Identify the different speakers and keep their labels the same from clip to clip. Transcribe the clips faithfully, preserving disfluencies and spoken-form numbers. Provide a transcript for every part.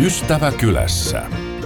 Speaker 1: Ystävä kylässä.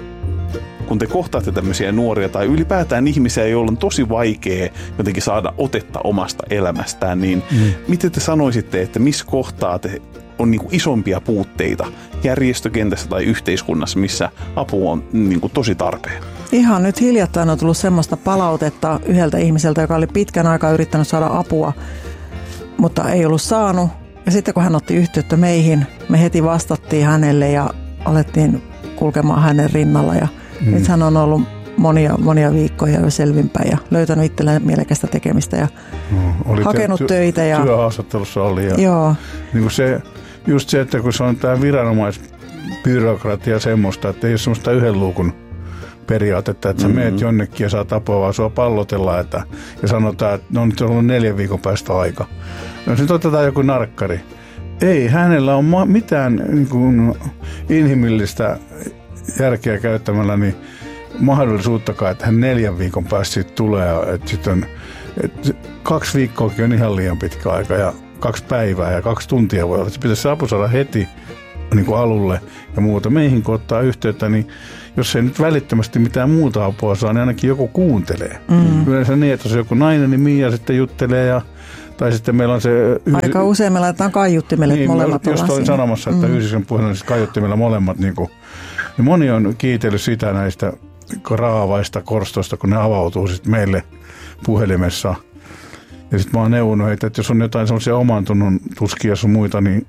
Speaker 2: Kun te kohtaatte tämmöisiä nuoria tai ylipäätään ihmisiä, joilla on tosi vaikea jotenkin saada otetta omasta elämästään, niin mm. miten te sanoisitte, että missä kohtaa te on niin kuin isompia puutteita järjestökentässä tai yhteiskunnassa, missä apu on niin kuin tosi tarpeen?
Speaker 3: Ihan nyt hiljattain on tullut semmoista palautetta yhdeltä ihmiseltä, joka oli pitkän aikaa yrittänyt saada apua, mutta ei ollut saanut. Ja sitten kun hän otti yhteyttä meihin, me heti vastattiin hänelle ja alettiin kulkemaan hänen rinnalla. Ja mm. nyt hän on ollut monia, monia viikkoja jo selvinpäin ja löytänyt itselleen mielekästä tekemistä ja
Speaker 4: no, oli
Speaker 3: hakenut
Speaker 4: ty-
Speaker 3: töitä. Ja
Speaker 4: työhaastattelussa oli. Ja
Speaker 3: joo.
Speaker 4: Niin kuin se, just se, että kun se on tämä viranomaisbyrokratia semmoista, että ei ole semmoista yhden luukun periaatetta, että sä mm-hmm. meet jonnekin ja saat apua, vaan sua pallotellaan että, ja sanotaan, että no nyt on ollut neljän viikon päästä aika. No sitten otetaan joku narkkari. Ei hänellä ole mitään niin kuin, inhimillistä järkeä käyttämällä niin mahdollisuuttakaan, että hän neljän viikon päästä siitä tulee. Että sit on, että kaksi viikkoakin on ihan liian pitkä aika ja kaksi päivää ja kaksi tuntia voi olla. Se pitäisi apu saada heti niin kuin alulle ja muuta. Meihin kun ottaa yhteyttä, niin jos ei nyt välittömästi mitään muuta apua saa, niin ainakin joku kuuntelee. Mm. Yleensä niin, että jos joku nainen, niin Mia sitten juttelee ja tai sitten meillä on se...
Speaker 3: Aika usein me laitetaan kaiuttimelle,
Speaker 4: niin,
Speaker 3: että molemmat ollaan
Speaker 4: siinä. Just olin sanomassa, että mm. yhdistyksen puheella siis kaiuttimella molemmat. Niin kuin, niin moni on kiitellyt sitä näistä raavaista korstoista, kun ne avautuu sitten meille puhelimessa. Ja sitten mä oon neuvonut heitä, että jos on jotain semmoisia oman tunnon tuskia sun muita, niin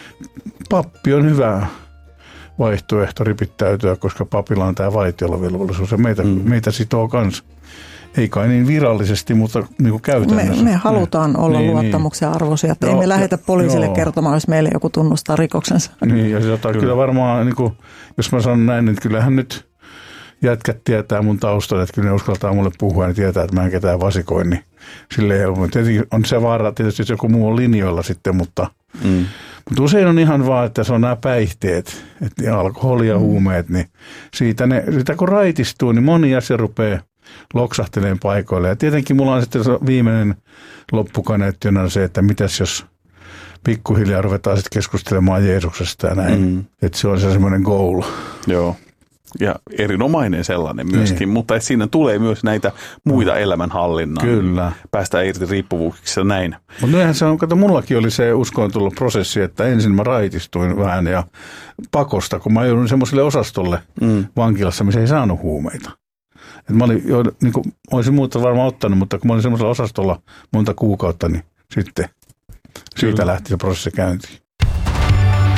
Speaker 4: pappi on hyvä vaihtoehto ripittäytyä, koska papilla on tämä vaitiolovelvollisuus ja meitä, mm. meitä sitoo kanssa. Ei kai niin virallisesti, mutta niin kuin käytännössä.
Speaker 3: Me, me halutaan niin. olla niin, luottamuksen arvoisia, että joo, ei me lähetä poliisille joo. kertomaan, jos meille joku tunnustaa rikoksensa.
Speaker 4: Niin, ja sitä kyllä. kyllä varmaan, niin kuin, jos mä sanon näin, niin kyllähän nyt jätkät tietää mun taustan, että kyllä ne uskaltaa mulle puhua ja tietää, että mä en ketään vasikoin, niin silleen tietenkin on se vaara, tietysti jos joku muu on linjoilla sitten, mutta, mm. mutta usein on ihan vaan, että se on nämä päihteet, että alkoholi ja mm. huumeet, niin siitä, ne, siitä kun raitistuu, niin moni asia rupeaa loksahteleen paikoille. Ja tietenkin mulla on sitten viimeinen loppukaneetti on se, että mitäs jos pikkuhiljaa ruvetaan sitten keskustelemaan Jeesuksesta ja näin. Mm. Että se on se semmoinen goal.
Speaker 2: Joo. Ja erinomainen sellainen myöskin, niin. Mutta siinä tulee myös näitä muita elämänhallinnan.
Speaker 4: Kyllä.
Speaker 2: Päästään irti riippuvuuksissa näin.
Speaker 4: Mutta näinhän se on, kato, mullakin oli se uskoon tullut prosessi, että ensin mä raitistuin vähän ja pakosta, kun mä joudun semmoiselle osastolle mm. vankilassa, missä ei saanut huumeita. Et mä olin jo, niin kuin, olisin muuta varmaan ottanut, mutta kun mä olin semmoisella osastolla monta kuukautta, niin sitten siitä Kyllä. lähti se prosessi käyntiin.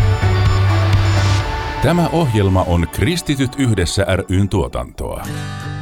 Speaker 1: Tämä ohjelma on Kristityt yhdessä ry:n tuotantoa.